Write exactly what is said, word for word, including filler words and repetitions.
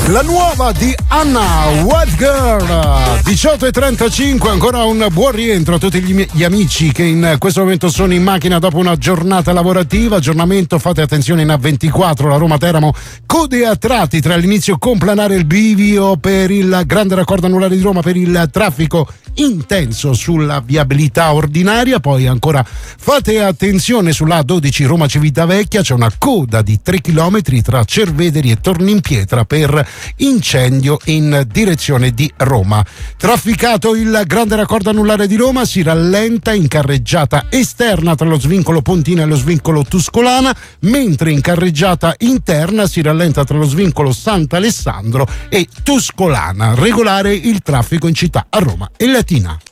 La nuova di Anna, What Girl, diciotto e trentacinque, ancora un buon rientro a tutti gli, gli amici che in questo momento sono in macchina dopo una giornata lavorativa. Aggiornamento, fate attenzione, in A ventiquattro la Roma-Teramo, code a tratti tra l'inizio complanare e il bivio per il grande raccordo anulare di Roma per il traffico intenso sulla viabilità ordinaria. Poi ancora fate attenzione sulla A dodici Roma Civitavecchia, c'è una coda di tre chilometri tra Cervederi e Tornimpietra per incendio in direzione di Roma. Trafficato il grande raccordo anulare di Roma, si rallenta in carreggiata esterna tra lo svincolo Pontina e lo svincolo Tuscolana, mentre in carreggiata interna si rallenta tra lo svincolo Sant'Alessandro e Tuscolana. Regolare il traffico in città a Roma e Latina.